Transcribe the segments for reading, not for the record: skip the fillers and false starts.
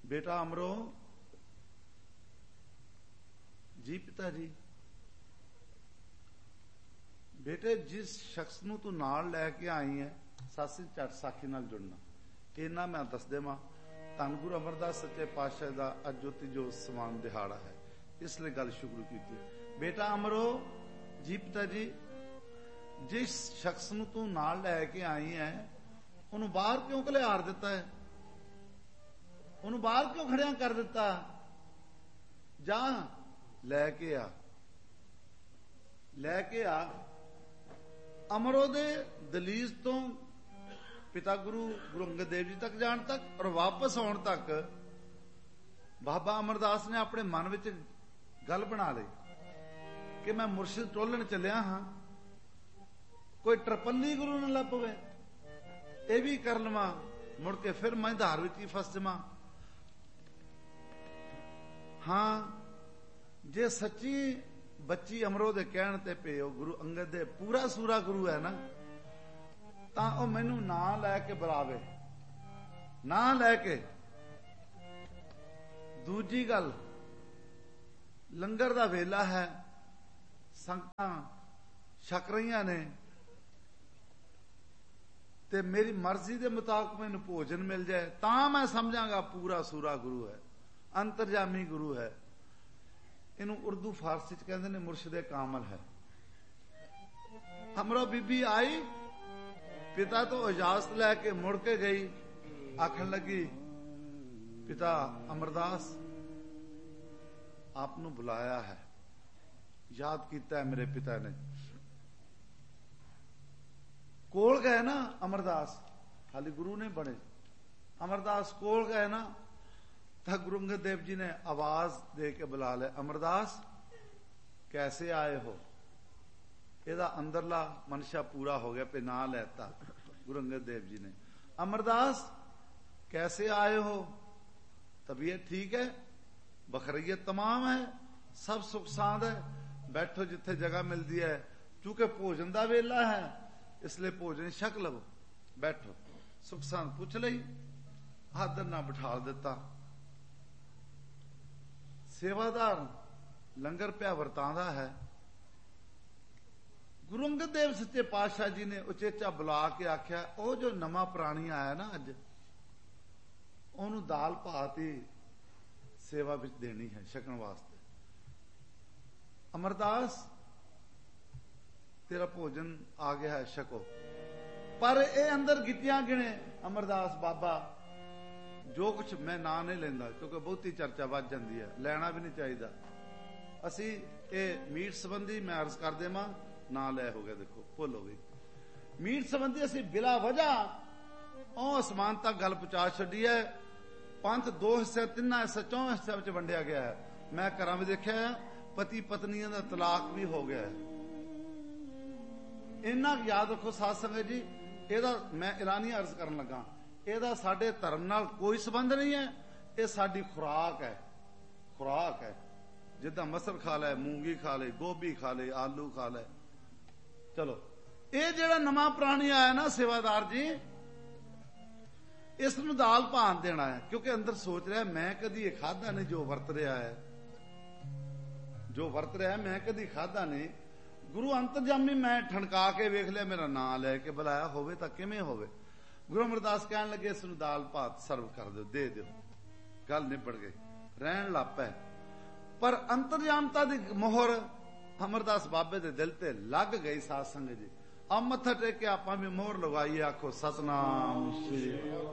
बेटा अमरो जी पिता जी, बेटे जिस शख्स नूं तू नाल लैके आई है सासी झट साखी नाल जुड़ना। इन्ना मैं दस देवां, धन गुरु अमरदास सच्चे पातशाह दा अज जो तीजो समान दिहाड़ा है, इसलिए गल शुरू की। बेटा अमरो जी पिता जी, जिस शख्स नूं तू नाल लैके आई है उन्होंने बाहर क्यों घलियार दिता है, उन्होंने बाहर क्यों खड़िया कर दिता? जा लैके आ, लैके आ। अमरो दे दलीज तो पिता गुरु अंगद देव जी तक जान तक और वापस आने तक बाबा अमरदास ने अपने मन विच गल बना ली कि मैं मुर्शिद टोलन चलिया हाँ, कोई ट्रपली गुरु न लभ पवे, यह भी कर लवां, मुड़ के फिर मैं धार विच ही फस जावां। हाँ, जे सच्ची बच्ची अमरो दे कहण ते पियो गुरु अंगद दे पूरा सूरा गुरु है ना, तां ओ मैनू ना लैके बुलावे, ना लैके। दूजी गल, लंगर दा वेला है, संगतां छक रहीआं ने ते मेरी मर्जी दे मुताबिक मैनू भोजन मिल जाए तां मैं समझांगा पूरा सूरा गुरु है, अंतरजामी गुरु है। इनू उर्दू फारसी च कहंदे ने मुर्शिदे कामल है। अमरो बीबी आई, पिता तो इजाजत लैके मुड़ के गई, आखन लगी पिता अमरदास आपनू बुलाया है, याद किया है मेरे पिता ने। कोल गए ना अमरदास, खाली गुरु ने बने, अमरदास कोल गए ना, तो गुरु अंगद देव जी ने आवाज दे के बुला लिया, अमरदास कैसे आए हो? ਇਹਦਾ अंदरला मनशा पूरा हो गया पे ना लेता गुरु अंगद देव जी ने। अमरदास कैसे आए हो? तबीयत ठीक है, बखरियत तमाम है, सब सुख सांद है, बैठो जिथे जगह मिलती है, क्योंकि भोजन का वेला है इसलिए भोजन छक लवो, बैठो। सुख सांद पूछ लई, आदर ना बिठा दिता। सेवादार लंगर पिया वरतांदा है। गुरु अंगद देव सच्चे पातशाह जी ने उचेचा बुला के आख्या, ओ जो नवा प्राणी आया ना अज, ओनू दाल भात ही सेवा विच देनी है छकण वास्ते। अमरदास तेरा भोजन आ गया है, छको। पर ये अंदर गितियां गिने अमरदास बाबा, जो कुछ मैं ना नहीं लेंदा क्योंकि बहुती चर्चा वध जाती है, लेना भी नहीं चाहिए। असी ये मीट संबंधी मैं अर्ज कर देवां, ना लै हो गया, देखो भुल हो गई। मीट संबंधी असी बिला वजह ओ आसमान तक गल पहुंचा छड्डी है। पंथ दो हिस्से, तीन हिस्से, चौं हिस्से में वंडिया गया है। मैं घरां में देखिया पति पत्नियों का तलाक भी हो गया है। इन्ना याद रखो साध संगत जी, एदा मैं ऐलानी अर्ज करन लगा, एदा साडे धर्म नाल कोई संबंध नहीं है, ये साडी खुराक है, खुराक है। जिद्दां मसर खा ले, मूंगी खा ले, गोभी खा ले, आलू खा ले। चलो ये जेड़ा नवा प्राणी आया ना सेवादार जी, इस नूं दाल भान देना है, क्योंकि अंदर सोच रहा है मैं कदी खाधा नहीं जो वरत रहा है, जो वरत रहा है मैं कदी खाधा नहीं। गुरु अंतरजामी मैं ठणका के वेख लिया, मेरा नाम लैके बुलाया होवे तां किवें होवे। गुरु अमरदास कहन लगे इस नूं दाल भात सर्व कर दो, दे दो, गल निबड़ गई, रहन लग पै। पर अंतरजामता दी मोहर अमरदास बाबे दे दिल ते लग गई। साध संगत जी अब मत्था टेक के आपां भी मोहर लगाई, आखो सतनाम श्री।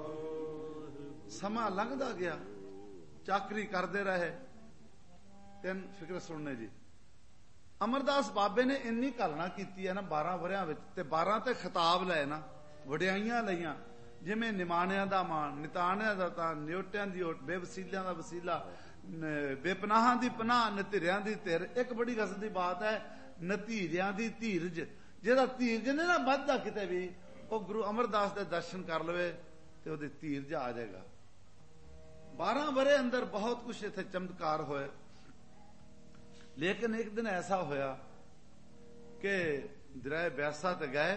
समा लंघदा गया, चाकरी करते रहे, तीन फिक्र सुनने जी। अमरदास बाबे ने इन्नी घालना की है ना 12 वरियां विच, ते 12 ते खिताब लए ना, वडियाइयां लईयां, जिवें निमाणियां दा मान, निताणियां दा तां, न्योटियां दी ओट, बेवसीलियां दा वसीला, बेपनाहां दी पनाह, नतीरियां दी तिर। एक बड़ी गज़ब दी बात है, नतीरियां दी धीरज, जेदा धीरज ने ना वधदा किते भी, वो गुरु अमरदास दे दर्शन कर लवे ते ओहदे धीरज आ जाएगा। 12 वरे अंदर बहुत कुछ इत्थे चमत्कार होए, लेकिन एक दिन ऐसा होया कि दरिया ब्यासा ते गए,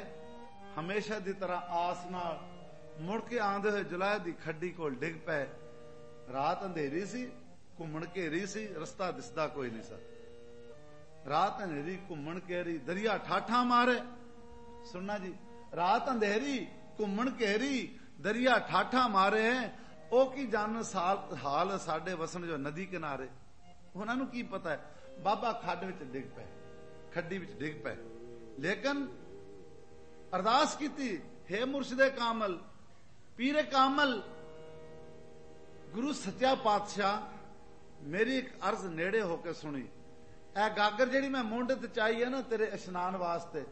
हमेशा दी तरह आस नाल मुड़ के आंदे हुए जुलाह दी खड्डी कोल डिग पे, ਰਾਤ ਅੰਧੇਰੀ ਸੀ, ਘੁੰਮਣ ਘੇਰੀ ਸੀ, ਰਸਤਾ ਦਿਸਦਾ ਕੋਈ ਨਹੀਂ ਸੀ। ਰਾਤ ਅੰਧੇਰੀ ਘੁੰਮਣ ਘੇਰੀ, ਦਰਿਆ ਠਾਠਾਂ ਮਾਰੇ। ਸੁਣਨਾ ਜੀ, ਰਾਤ ਅੰਧੇਰੀ ਘੁੰਮਣ ਘੇਰੀ, ਦਰਿਆ ਠਾਠਾਂ ਮਾਰੇ। ਉਹ ਕੀ ਜਾਣ ਹਾਲ ਸਾਡੇ ਵਸਣ ਜੋ ਨਦੀ ਕਿਨਾਰੇ। ਉਹਨਾਂ ਨੂੰ ਕੀ ਪਤਾ ਹੈ ਬਾਬਾ ਖੱਡ ਵਿੱਚ ਡਿੱਗ ਪਏ, ਖੱਡੀ ਵਿੱਚ ਡਿੱਗ ਪਏ। ਲੇਕਿਨ ਅਰਦਾਸ ਕੀਤੀ, हे ਮੁਰਸ਼ਿਦੇ ਕਾਮਲ, ਪੀਰੇ ਕਾਮਲ, ਗੁਰੂ ਸੱਚਾ ਪਾਤਸ਼ਾਹ, ਮੇਰੀ ਇੱਕ ਅਰਜ਼ ਨੇੜੇ ਹੋ ਕੇ ਸੁਣੀ। ਇਹ ਗਾਗਰ ਜਿਹੜੀ ਮੈਂ ਮੋਢੇ ਤੇ ਚਾਈ ਹੈ ਨਾ ਤੇਰੇ ਇਸ਼ਨਾਨ ਵਾਸਤੇ,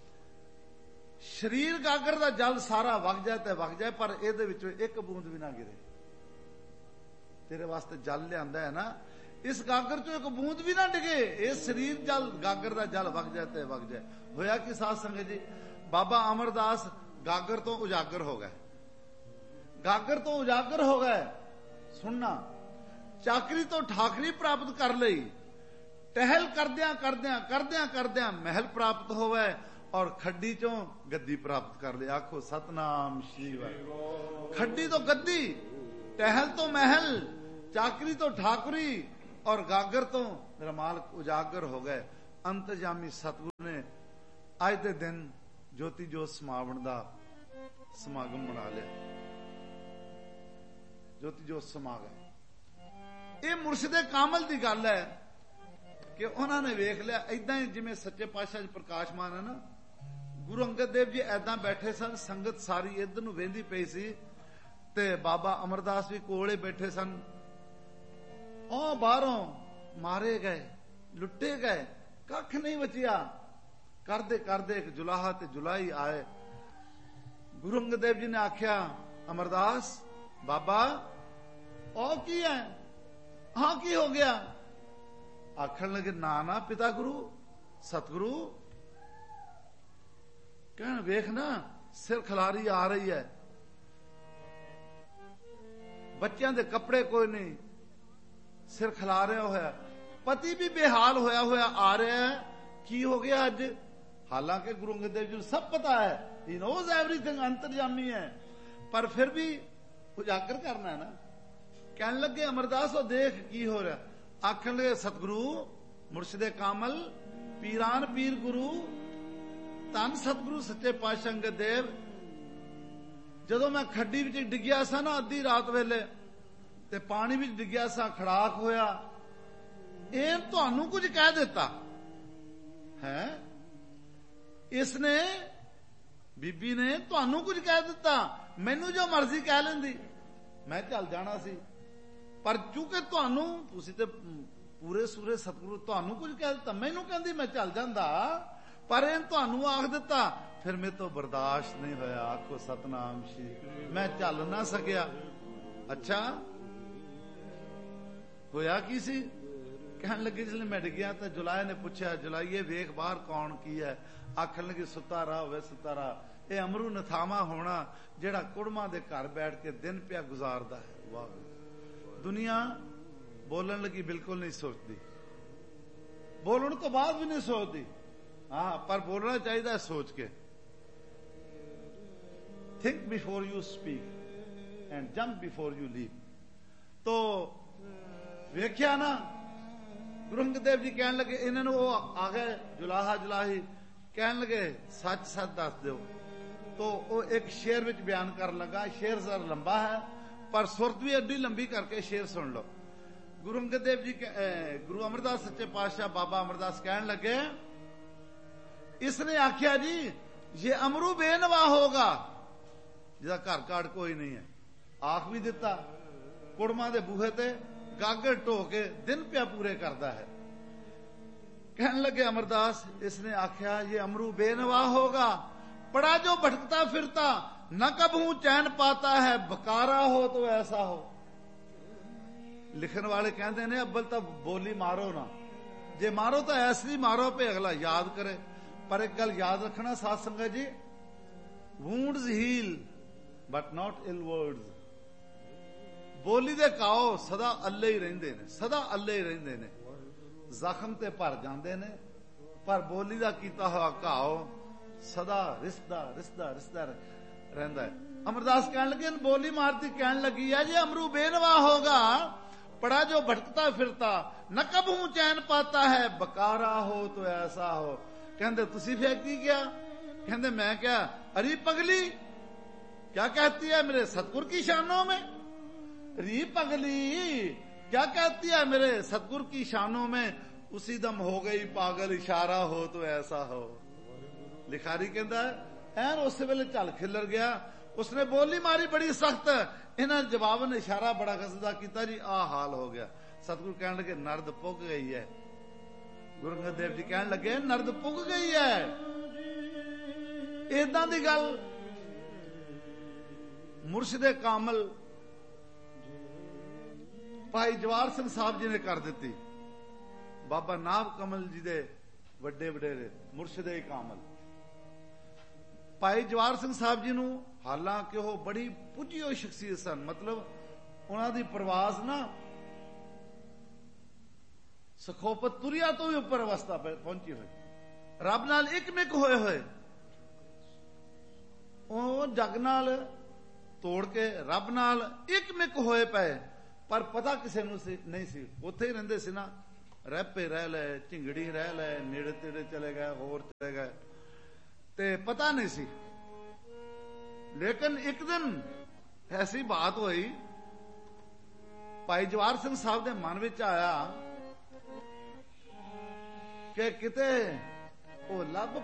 ਸਰੀਰ ਗਾਗਰ ਦਾ ਜਲ ਸਾਰਾ ਵਗ ਜਾਏ ਤੇ ਵਗ ਜਾਏ, ਪਰ ਇਹਦੇ ਵਿੱਚੋਂ ਇੱਕ ਬੂੰਦ ਵੀ ਨਾ ਗਿਰੇ। ਤੇਰੇ ਵਾਸਤੇ ਜਲ ਲਿਆਂਦਾ ਹੈ ਨਾ, ਇਸ ਗਾਗਰ ਚੋਂ ਇੱਕ ਬੂੰਦ ਵੀ ਨਾ ਡਿਗੇ। ਇਹ ਸਰੀਰ ਜਲ ਗਾਗਰ ਦਾ ਜਲ ਵਗ ਜਾਏ ਤੇ ਵਗ ਜਾਏ। ਹੋਇਆ ਕਿ ਸਾਧ ਸੰਗਤ ਜੀ, ਬਾਬਾ ਅਮਰਦਾਸ ਗਾਗਰ ਤੋਂ ਉਜਾਗਰ ਹੋ ਗਏ, ਗਾਗਰ ਤੋਂ ਉਜਾਗਰ ਹੋ ਗਏ। ਸੁਣਨਾ, ਚਾਕਰੀ ਤੋਂ ਠਾਕਰੀ ਪ੍ਰਾਪਤ ਕਰ ਲਈ। ਟਹਿਲ ਕਰਦਿਆਂ ਕਰਦਿਆਂ ਕਰਦਿਆਂ ਕਰਦਿਆਂ ਮਹਿਲ ਪ੍ਰਾਪਤ ਹੋਵੇ, ਔਰ ਖੱਡੀ ਚੋਂ ਗੱਦੀ ਪ੍ਰਾਪਤ ਕਰ ਲਈ। ਆਖੋ ਸਤਨਾਮ ਸ਼੍ਰੀ ਵਾਹਿਗੁਰੂ। ਖੱਡੀ ਤੋਂ ਗੱਦੀ, ਟਹਿਲ ਤੋਂ ਮਹਿਲ, ਚਾਕਰੀ ਤੋਂ ਠਾਕਰੀ, ਔਰ ਗਾਗਰ ਤੋਂ ਮੇਰਾ ਮਾਲਕ ਉਜਾਗਰ ਹੋ ਗਏ। ਅੰਤਜਾਮੀ ਸਤਿਗੁਰੂ ਨੇ ਅੱਜ ਦੇ ਦਿਨ ਜੋਤੀ ਜੋਤ ਸਮਾਵਣ ਦਾ ਸਮਾਗਮ ਬਣਾ ਲਿਆ। ਜੋਤੀ ਜੋਤ ਸਮਾਗਮ, ਇਹ ਮੁਰਸ਼ਿਦੇ ਕਾਮਲ ਦੀ ਗੱਲ ਹੈ ਕਿ ਉਹਨਾਂ ਨੇ ਵੇਖ ਲਿਆ। ਏਦਾਂ ਹੀ ਜਿਵੇਂ ਸੱਚੇ ਪਾਤਸ਼ਾਹ ਜੀ ਪ੍ਰਕਾਸ਼ਮਾਨ ਹੈ ਨਾ, ਗੁਰੂ ਅੰਗਦ ਦੇਵ ਜੀ ਏਦਾਂ ਬੈਠੇ ਸਨ, ਸੰਗਤ ਸਾਰੀ ਇੱਧਰ ਨੂੰ ਵੇਂਦੀ ਪਈ ਸੀ, ਤੇ ਬਾਬਾ ਅਮਰਦਾਸ ਵੀ ਕੋਲੇ ਬੈਠੇ ਸਨ। ਉਹ ਬਾਹਰੋਂ ਮਾਰੇ ਗਏ, ਲੁੱਟੇ ਗਏ, ਕੱਖ ਨਹੀਂ ਬਚਿਆ। ਕਰਦੇ ਕਰਦੇ ਇੱਕ ਜੁਲਾਹਾ ਤੇ ਜੁਲਾਈ ਆਏ। ਗੁਰੂ ਅੰਗਦ ਦੇਵ ਜੀ ਨੇ ਆਖਿਆ, ਅਮਰਦਾਸ ਬਾਬਾ ਉਹ ਕੀ ਹੈ, ਹਾਂ ਕੀ ਹੋ ਗਿਆ? ਆਖਣ ਲੱਗੇ, ਨਾ ਨਾ ਪਿਤਾ ਗੁਰੂ ਸਤਿਗੁਰੂ, ਕਹਿਣ ਵੇਖ ਨਾ ਸਿਰ ਖਿਲਾਰੀ ਆ ਰਹੀ ਹੈ, ਬੱਚਿਆਂ ਦੇ ਕੱਪੜੇ ਕੋਈ ਨਹੀਂ, ਸਿਰ ਖਿਲਾ ਰਿਹਾ ਹੋਇਆ, ਪਤੀ ਵੀ ਬੇਹਾਲ ਹੋਇਆ ਹੋਇਆ ਆ ਰਿਹਾ ਹੈ, ਕੀ ਹੋ ਗਿਆ ਅੱਜ? ਹਾਲਾਂਕਿ ਗੁਰੂ ਅੰਗਦ ਦੇਵ ਜੀ ਨੂੰ ਸਭ ਪਤਾ ਹੈ, ਹੀ ਨੋਜ਼ ਐਵਰੀਥਿੰਗ, ਅੰਤਰਜਾਮੀ ਹੈ, ਪਰ ਫਿਰ ਵੀ ਉਜਾਗਰ ਕਰਨਾ ਹੈ ਨਾ। ਕਹਿਣ ਲੱਗੇ ਅਮਰਦਾਸ ਉਹ ਦੇਖ ਕੀ ਹੋ ਰਿਹਾ। ਆਖਣ ਲੱਗੇ ਸਤਿਗੁਰੂ ਮੁਰਸ਼ਿਦੇ ਕਾਮਲ, ਪੀਰਾਨ ਪੀਰ ਗੁਰੂ, ਧੰਨ ਸਤਿਗੁਰੂ ਸੱਚੇ ਪਾਤਸ਼ਾਹ ਅੰਗਦ ਦੇਵ, ਜਦੋਂ ਮੈਂ ਖੱਡੀ ਵਿੱਚ ਡਿੱਗਿਆ ਸਾਂ ਨਾ ਅੱਧੀ ਰਾਤ ਵੇਲੇ, ਤੇ ਪਾਣੀ ਵਿੱਚ ਡਿੱਗਿਆ ਸਾਂ, ਖੜਾਕ ਹੋਇਆ, ਇਹ ਤੁਹਾਨੂੰ ਕੁਝ ਕਹਿ ਦਿੱਤਾ ਹੈ? ਇਸਨੇ, ਬੀਬੀ ਨੇ ਤੁਹਾਨੂੰ ਕੁਝ ਕਹਿ ਦਿੱਤਾ? ਮੈਨੂੰ ਜੋ ਮਰਜ਼ੀ ਕਹਿ ਲੈਂਦੀ, ਮੈਂ ਚੱਲ ਜਾਣਾ ਸੀ, ਪਰ ਚੂੰਕਿ ਤੁਹਾਨੂੰ, ਤੁਸੀਂ ਤੇ ਪੂਰੇ ਸੂਰੇ ਸਤਿਗੁਰੂ, ਤੁਹਾਨੂੰ ਕੁਝ ਕਹਿ ਦਿੱਤਾ, ਮੈਨੂੰ ਕਹਿੰਦੀ ਮੈਂ ਚੱਲ ਜਾਂਦਾ, ਪਰ ਇਹ ਤੁਹਾਨੂੰ ਆਖ ਦਿੱਤਾ, ਫਿਰ ਮੇਰੇ ਤੋਂ ਬਰਦਾਸ਼ਤ ਨਹੀਂ ਹੋਇਆ। ਆਖੋ ਸਤਨਾਮ ਸ਼੍ਰੀ, ਮੈਂ ਚੱਲ ਨਾ ਸਕਿਆ। ਅੱਛਾ ਹੋਇਆ ਕੀ ਸੀ? ਕਹਿਣ ਲੱਗੇ ਜਿਸ ਲਈ ਮੈਂ ਡਿੱਗਿਆ ਤਾਂ ਜੁਲਾਏ ਨੇ ਪੁੱਛਿਆ, ਜੁਲਾਈਏ ਵੇਖ ਬਾਹਰ ਕੌਣ ਕੀ ਹੈ? ਆਖਣ ਲੱਗੇ ਸੁੱਤਾ ਰਹਾ ਹੋਵੇ, ਸੁੱਤਾ ਰਹਾ। ਇਹ ਅਮਰੂ ਨਥਾਮਾ ਹੋਣਾ ਜਿਹੜਾ ਕੁੜਮਾ ਦੇ ਘਰ ਬੈਠ ਕੇ ਦਿਨ ਪਿਆ ਗੁਜ਼ਾਰਦਾ ਹੈ। ਵਾਹ, ਦੁਨੀਆ ਬੋਲਣ ਲੱਗੀ ਬਿਲਕੁਲ ਨਹੀਂ ਸੋਚਦੀ, ਬੋਲਣ ਤੋਂ ਬਾਅਦ ਵੀ ਨਹੀਂ ਸੋਚਦੀ, ਹਾਂ, ਪਰ ਬੋਲਣਾ ਚਾਹੀਦਾ ਸੋਚ ਕੇ। Think before you speak and jump before you leave. ਤੋ ਵੇਖਿਆ ਨਾ, ਗੁਰੂ ਅੰਗਦ ਦੇਵ ਜੀ ਕਹਿਣ ਲੱਗੇ, ਇਹਨਾਂ ਨੂੰ ਉਹ ਆ ਗਏ ਜੁਲਾਹਾ ਜੁਲਾਹੀ, ਕਹਿਣ ਲੱਗੇ ਸੱਚ ਸੱਚ ਦੱਸ ਦਿਓ। ਤੋ ਉਹ ਇੱਕ ਸ਼ੇਰ ਵਿੱਚ ਬਿਆਨ ਕਰਨ ਲੱਗਾ। ਸ਼ੇਰ ਜ਼ਰਾ ਲੰਬਾ ਹੈ, ਪਰ ਸੁਰਤ ਵੀ ਐਡੀ ਲੰਬੀ ਕਰਕੇ ਸ਼ੇਰ ਸੁਣ ਲਓ। ਗੁਰੂ ਅੰਗਦ ਦੇਵ ਜੀ, ਗੁਰੂ ਅਮਰਦਾਸ ਸੱਚੇ ਪਾਤਸ਼ਾਹ ਬਾਬਾ ਅਮਰਦਾਸ ਕਹਿਣ ਲੱਗੇ, ਇਸਨੇ ਆਖਿਆ ਜੀ ਇਹ ਅਮਰੂ ਬੇਨਵਾ ਹੋਗਾ, ਜਿਹਦਾ ਘਰ ਕਾੜ ਕੋਈ ਨਹੀਂ ਹੈ। ਆਖ ਵੀ ਦਿੱਤਾ, ਕੁੜਮਾ ਦੇ ਬੂਹੇ ਤੇ ਗਾਗਰ ਢੋ ਕੇ ਦਿਨ ਪਿਆ ਪੂਰੇ ਕਰਦਾ ਹੈ। कहने लगे अमरदास, इसने आख्या ये अमरू बेनवा होगा, पड़ा जो भटकता फिरता, न कबहू चैन पाता है, बकारा हो तो ऐसा हो। लिखन वाले कहते ने अब्बल तो बोली मारो ना, जे मारो तो ऐसी मारो पे अगला याद करे। पर एक गल याद रखना साथ संगत जी, wounds heal but not ill words। बोली दे काओ सदा अल्ले ही रहिंदे ने, सदा अल्ले ही रहिंदे ने, ਜ਼ਖਮ ਤੇ ਭਰ ਜਾਂਦੇ ਨੇ, ਪਰ ਬੋਲੀ ਦਾ ਕੀਤਾ ਹੋਇਆ ਘਾਓ ਸਦਾ ਰਿਸਦਾ ਰਿਸਦਾ ਰਿਸਦਾ ਰਹਿੰਦਾ ਹੈ। अमरदास कहने लगे, बोली मारती कहने लगी है, ये अमरू बेनवा होगा, पड़ा जो भटकता फिरता, न कबहू चैन पाता है, बकारा हो तो ऐसा हो। कहते तुसी फेंकी क्या? कहते मैं क्या? अरे पगली क्या कहती है मेरे सतगुर की शानों में? री पगली क्या कहती है मेरे सतगुर की शानों में? उसी दम हो गई पागल, इशारा हो तो ऐसा हो। लिखारी कहता है एन उस वेले झल खिलर गया, उसने बोली मारी बड़ी सख्त, इन्होंने जवाब ने इशारा बड़ा कसदा किया जी, आ हाल हो गया। सतगुरु कहने लगे नर्द पुग गई है। गुरु अंगद देव जी कहने लगे नर्द पुग गई है। इदां दी गल मुर्शिदे कामल भाई जवाहर सिंह साहब जी ने कर दी। बाबा नाभ कमल जी दे वड्डे वडेरे मुर्शिदे कामल भाई जवाहर सिंह साहब जी नूं, हालांकि वो बड़ी पुजी हुई शख्सियत सन, मतलब उन्हां दी परवाज ना सखोपत तुरिया तो भी उपर अवस्था पहुंची हुई, रब नाल इकमिक होए हुए, जग नाल तोड़ के रब नाल इकमिक होए पे, पर पता किसी नूं नहीं सी। उत्थे ही रहिंदे सी ना, रहपे रह ले, झिंगड़ी रह ले, नेड़े तेड़े चले गए, होर चले गए, ते पता नहीं सी। लेकिन एक दिन ऐसी बात हुई, भाई जवाहर सिंह साहब के मन विच आया कि किते वो लभ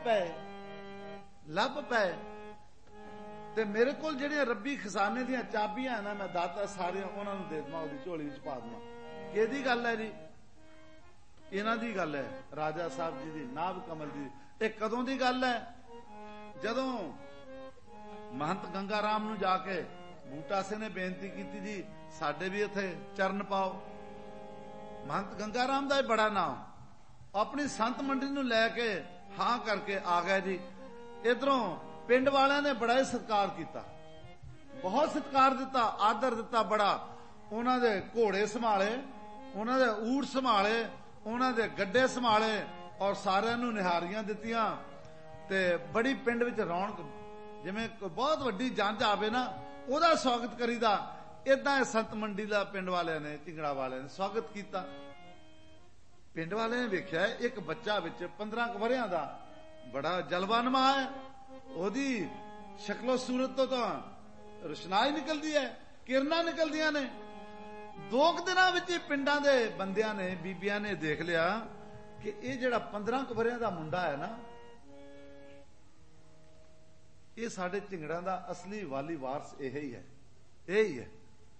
पे ते मेरे कोल जिहड़ियां रब्बी खजाने दियां चाबियां है ना, मैं दाता सारियां उन्हां नूं दे देवां, ओहदी झोली विच पा देवां। किहदी गल है जी? इन्हां दी गल है, राजा साहब जी दी, नाभ कमल जी। ये कदों दी गल है? जदों महंत गंगा राम नूं जाके बूटा सिंह ने बेनती की जी साडे भी इत्थे चरण पाओ। महंत गंगा राम दा बड़ा नाम, अपनी संत मंडली नूं लैके हां करके आ गए जी। इधरों पिंड वालियां ने बड़ा ही सत्कार किया, बहुत सत्कार दिता, आदर दिता बड़ा। उन्हां दे घोड़े संभाले, उन्हां दे ऊंट संभाले, उन्हां दे गड्डे संभाले और सारियां नूं निहारियां दित्तियां ते बड़ी पिंड विच रौनक, जिवें बहुत वड्डी जंज आवे ना ओहदा स्वागत करीदा, इदां संत मंडी दा पिंड वालियां ने, चिंगड़ा वालियां ने स्वागत किया। पिंड वालियां ने वेख्या एक बच्चा विच 15 वरियां दा बड़ा जलवानमा है, ओहदी शक्लो सूरत तो रोशनाई निकलदी है, किरनां निकलदियां ने। 2 दिनां विच पिंडां दे बंदियां ने, बीबियां ने देख लिया कि ये जिहड़ा 15 वरियां दा मुंडा है ना, ये साडे झिंगड़ां दा असली वाली वारस यही है, यही है।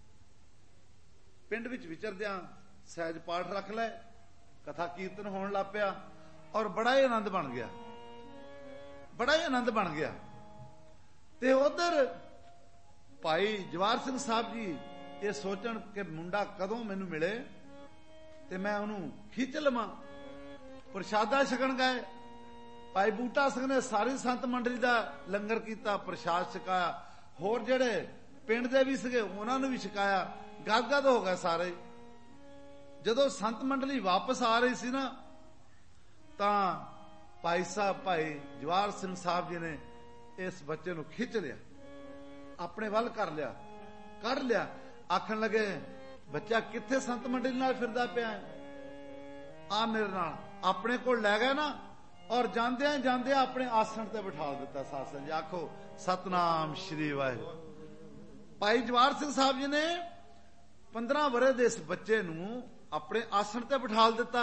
पिंड विच विचरदियां सहज पाठ रख लै, कथा कीर्तन होण लग पिया और बड़ा ही आनंद बन गया, बड़ा ही आनंद बन गया। ते उधर भाई जवाहर सिंह साहब जी ये सोचण कि मुंडा कदों मैनू मिले ते मैं उन्हों खिच लवां। प्रशादा छकण गए, भाई बूटा सिंह ने सारी संत मंडली का लंगर किया, प्रसाद छकाया, होर जेड़े पिंड दे भी सीगे उन्हां नूं भी छकाया, गदगद हो गए सारे। जदों संत मंडली वापस आ रही सी ना, तां भाई साहब भाई जवाहर सिंह साहब जी ने इस बच्चे नूं खिच लिया, अपने वल कर लिया, कढ़ लिया। आखण लगे बच्चा कित्थे संत मंडली नाल फिरदा पिया है, आ मेरे नाल। अपने कोल लै गए ना और जांदे जांदे अपने आसन ते बिठा दिता। सासन जी आखो सतनाम श्री वाहिगुरू। भाई जवाहर सिंह साहब जी ने 15 वरे दे इस बच्चे नूं अपने आसन ते बिठा दिता,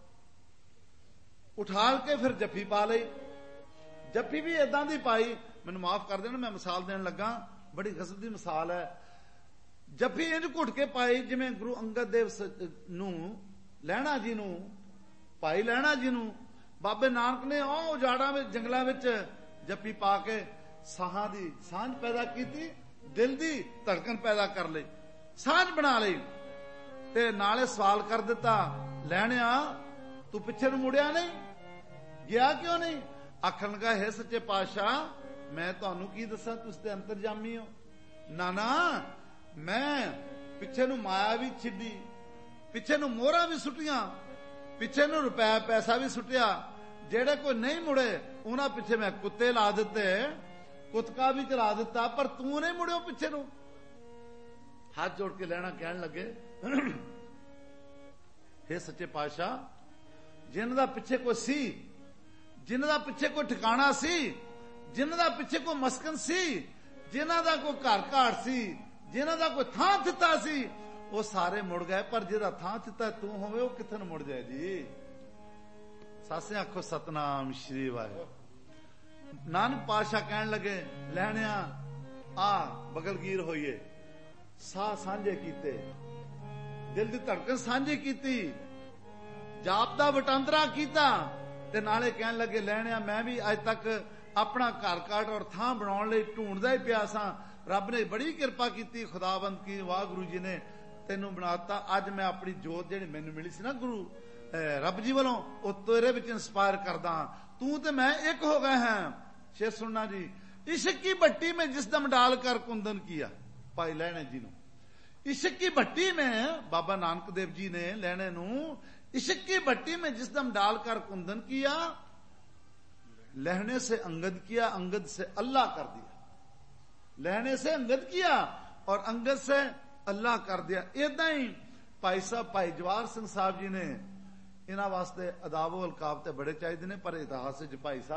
उठाल के फिर जफी पा लई। जफी भी इदां दी पाई, मैनूं माफ कर देना मैं मिसाल देण लगा, बड़ी गजब दी मिसाल है। जफी इंज घुट के पाई जिवें गुरु अंगद देव नूं, लहणा जी नूं, भाई लहणा जी नूं बाबे नानक ने ओ उजाड़ां विच जंगलां विच जफी पा के साहां दी सांझ पैदा कीती, दिल दी धड़कन पैदा कर लई, सांझ बना लई। ते नाले सवाल कर दिता, लहणिया तू पिछे नूं मुड़िया नहीं, गया क्यों नहीं? आखण लगा है सच्चे पातशाह मैं तुहानूं की दसां, तुसीं ते अंतरजामी हो। ना मैं पिछे नूं माया भी छिड्डी, पिछे नूं मोहरां भी सुटियां, पिछे नूं रुपया पैसा भी सुटिया, जेड़े कोई नहीं मुड़े उन्हां पिछे मैं कुत्ते ला दिते, ਕੁਤਕਾ ਵੀ ਚਲਾ ਦਿੱਤਾ, ਪਰ ਤੂੰ ਨਹੀਂ ਮੁੜਿਓ ਪਿੱਛੇ ਨੂੰ। ਹੱਥ ਜੋੜ ਕੇ ਲੈਣਾ ਕਹਿਣ ਲੱਗੇ, हे ਸੱਚੇ ਪਾਤਸ਼ਾਹ, ਜਿਨ੍ਹਾਂ ਦਾ ਪਿੱਛੇ ਕੋਈ ਸੀ, ਜਿਨ੍ਹਾਂ ਦਾ ਪਿੱਛੇ ਕੋਈ ਠਿਕਾਣਾ ਸੀ, ਜਿਨ੍ਹਾਂ ਦਾ ਪਿੱਛੇ ਕੋਈ ਮਸਕਨ ਸੀ, ਜਿਨ੍ਹਾਂ ਦਾ ਕੋਈ ਘਰ ਘਾਟ ਸੀ, ਜਿਨ੍ਹਾਂ ਦਾ ਕੋਈ ਥਾਂ ਥਿੱਤਾ ਸੀ, ਉਹ ਸਾਰੇ ਮੁੜ ਗਏ। ਪਰ ਜਿਹਦਾ ਥਾਂ ਥਿੱਤਾ ਤੂੰ ਹੋਵੇ, ਉਹ ਕਿੱਥੇ ਨੂੰ ਮੁੜ ਜਾਏ ਜੀ। ਸਾਸੇ ਆਖੋ ਸਤਨਾਮ ਸ਼੍ਰੀ ਵਾਹਿਗੁਰੂ। ਨਾਨਕ ਪਾਤਸ਼ਾਹ ਕਹਿਣ ਲੱਗੇ, ਲੈਣਿਆ ਆ ਬਗਲਗੀਰ ਹੋਈਏ, ਸਾਹ ਸਾਂਝੇ ਕੀਤੇ, ਦਿਲ ਦੀ ਧੜਕਣ ਸਾਂਝੀ ਕੀਤੀ, ਜਾਪ ਦਾ ਵਟਾਂਦਰਾ ਕੀਤਾ, ਤੇ ਨਾਲੇ ਕਹਿਣ ਲੱਗੇ, ਲੈਣਿਆ ਮੈਂ ਵੀ ਅੱਜ ਤੱਕ ਆਪਣਾ ਘਰ ਕਾਟ ਔਰ ਥਾਂ ਬਣਾਉਣ ਲਈ ਢੂੰਡਦਾ ਹੀ ਪਿਆ ਸਾਂ। ਰੱਬ ਨੇ ਬੜੀ ਕਿਰਪਾ ਕੀਤੀ, ਖੁਦਾਵੰਦ ਕੀ ਵਾਹਿਗੁਰੂ ਜੀ ਨੇ ਤੈਨੂੰ ਬਣਾਤਾ। ਅੱਜ ਮੈਂ ਆਪਣੀ ਜੋਤ ਜਿਹੜੀ ਮੈਨੂੰ ਮਿਲੀ ਸੀ ਨਾ ਗੁਰੂ ਰੱਬ ਜੀ ਵੱਲੋਂ, ਉਹ ਤੇਰੇ ਵਿੱਚ ਇੰਸਪਾਇਰ ਕਰਦਾ। ਤੂੰ ਤੇ ਮੈਂ ਇੱਕ ਹੋ ਗਏ ਹਾਂ। ਸ਼ੇਰ ਸੁਣਨਾ ਜੀ, इश्क की भट्टी में जिस दम डालकर कुंदन किया, भाई लैणे जी ने इश्क की भट्टी में, बाबा नानक देव जी ने लैणे नू इश्क की भट्टी में जिस दम डालकर कुंदन किया, लहने से अंगद किया, अंगद से अल्लाह कर दिया। लहने से अंगद किया और अंगद से अल्लाह कर दिया। इदा ही भाई साहब, भाई जवाहर सिंह साहब जी ने इन्हां वास्ते अदाब अलकाब ते बड़े चाहिए ने, पर इतिहास भाई साहब